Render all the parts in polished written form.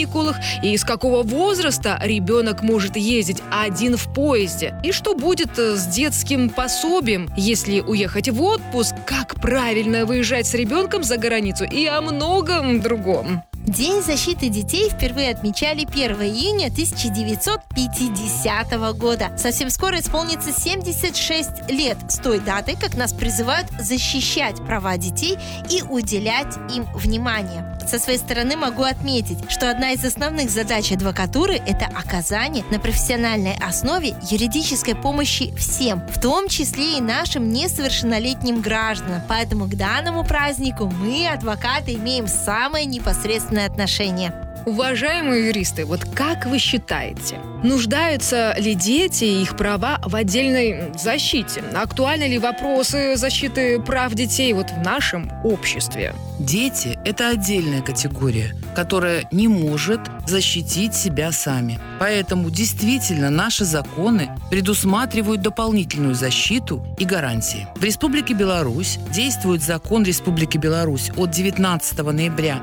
каникулах, и с какого возраста ребенок может ездить один в поезде, и что будет с детским пособием, если уехать в отпуск, как правильно выезжать с ребенком за границу и о многом другом. День защиты детей впервые отмечали 1 июня 1950 года. Совсем скоро исполнится 76 лет с той даты, как нас призывают защищать права детей и уделять им внимание. Со своей стороны могу отметить, что одна из основных задач адвокатуры – это оказание на профессиональной основе юридической помощи всем, в том числе и нашим несовершеннолетним гражданам. Поэтому к данному празднику мы, адвокаты, имеем самое непосредственное отношение. Уважаемые юристы, вот как вы считаете, нуждаются ли дети и их права в отдельной защите? Актуальны ли вопросы защиты прав детей в нашем обществе? Дети – это отдельная категория, которая не может защитить себя сами. Поэтому действительно наши законы предусматривают дополнительную защиту и гарантии. В Республике Беларусь действует закон Республики Беларусь от 19 ноября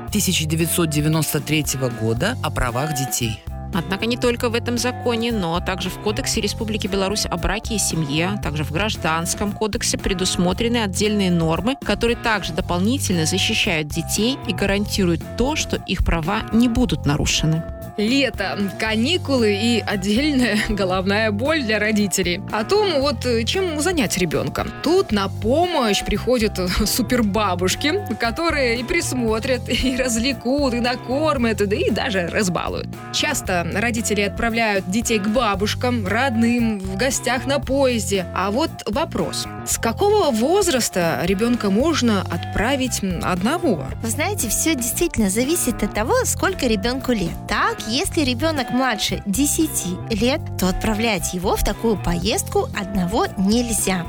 1993 года о правах детей. Однако не только в этом законе, но также в Кодексе Республики Беларусь о браке и семье, также в Гражданском кодексе предусмотрены отдельные нормы, которые также дополнительно защищают детей и гарантируют то, что их права не будут нарушены. Лето, каникулы и отдельная головная боль для родителей. О том, чем занять ребенка. Тут на помощь приходят супербабушки, которые и присмотрят, и развлекут, и накормят, да и даже разбалуют. Часто родители отправляют детей к бабушкам, родным, в гостях на поезде. А вот вопрос. С какого возраста ребенка можно отправить одного? Вы знаете, все действительно зависит от того, сколько ребенку лет. Так, если ребенок младше 10 лет, то отправлять его в такую поездку одного нельзя.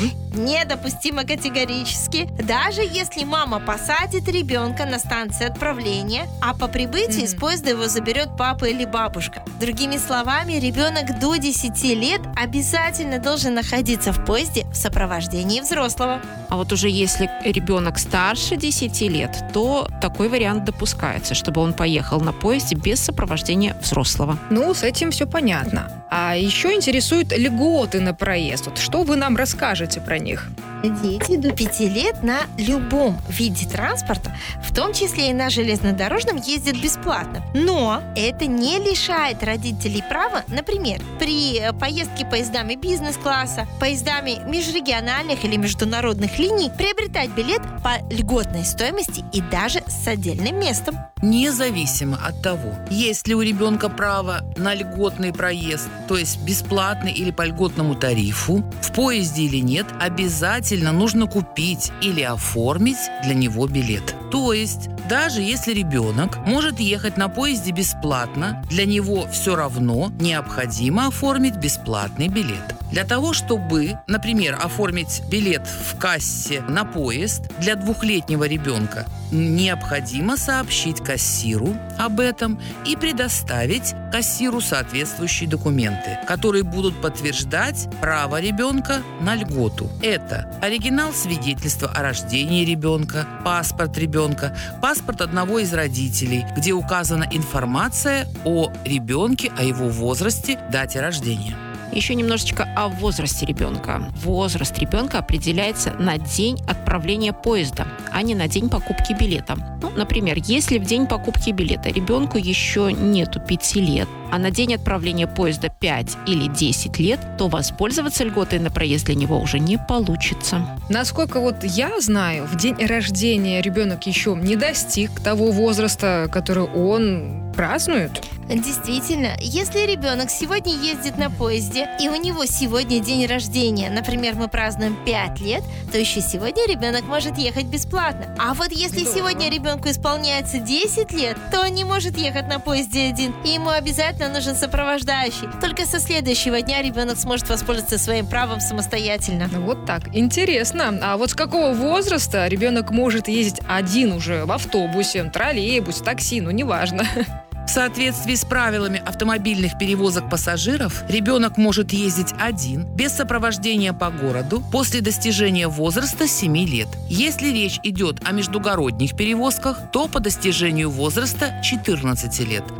Недопустимо категорически. Даже если мама посадит ребенка на станции отправления, а по прибытии с поезда его заберет папа или бабушка. Другими словами, ребенок до 10 лет обязательно должен находиться в поезде в сопровождении взрослого. А вот уже если ребенок старше 10 лет, то такой вариант допускается, чтобы он поехал на поезде без сопровождения взрослого. С этим все понятно. А еще интересуют льготы на проезд. Что вы нам расскажете про них? Дети до 5 лет на любом виде транспорта, в том числе и на железнодорожном, ездят бесплатно. Но это не лишает родителей права, например, при поездке поездами бизнес-класса, поездами межрегиональных или международных линий приобретать билет по льготной стоимости и даже с отдельным местом. Независимо от того, есть ли у ребенка право на льготный проезд, то есть бесплатный или по льготному тарифу, в поезде или нет, обязательно нужно купить или оформить для него билет. То есть, даже если ребенок может ехать на поезде бесплатно, для него все равно необходимо оформить бесплатный билет. Для того, чтобы, например, оформить билет в кассе на поезд для 2-летнего ребенка, необходимо сообщить кассиру об этом и предоставить кассиру соответствующие документы, которые будут подтверждать право ребенка на льготу. Это оригинал свидетельства о рождении ребенка, паспорт ребенка, паспорт одного из родителей, где указана информация о ребенке, о его возрасте, дате рождения. Еще немножечко о возрасте ребенка. Возраст ребенка определяется на день отправления поезда, а не на день покупки билета. Например, если в день покупки билета ребенку еще нету 5 лет, а на день отправления поезда 5 или 10 лет, то воспользоваться льготой на проезд для него уже не получится. Насколько я знаю, в день рождения ребенок еще не достиг того возраста, который он празднует. Действительно, если ребенок сегодня ездит на поезде, и у него сегодня день рождения, например, мы празднуем 5 лет, то еще сегодня ребенок может ехать бесплатно. А вот если сегодня ребенку исполняется 10 лет, то он не может ехать на поезде один, и ему обязательно нужен сопровождающий. Только со следующего дня ребенок сможет воспользоваться своим правом самостоятельно. Вот так. Интересно. А вот с какого возраста ребенок может ездить один уже в автобусе, троллейбусе, такси, неважно? В соответствии с правилами автомобильных перевозок пассажиров, ребенок может ездить один, без сопровождения по городу, после достижения возраста 7 лет. Если речь идет о междугородних перевозках, то по достижению возраста 14 лет.